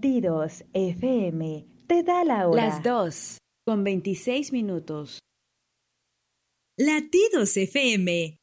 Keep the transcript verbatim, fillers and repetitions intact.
Latidos F M te da la hora. Las dos, con veintiséis minutos. Latidos F M,